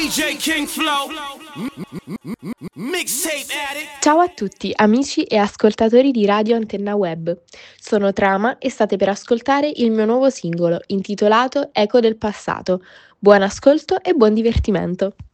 DJ King Flow. Mixtape addict. Ciao a tutti, amici e ascoltatori di Radio Antenna Web. Sono Trama e state per ascoltare il mio nuovo singolo intitolato Eco del passato. Buon ascolto e buon divertimento.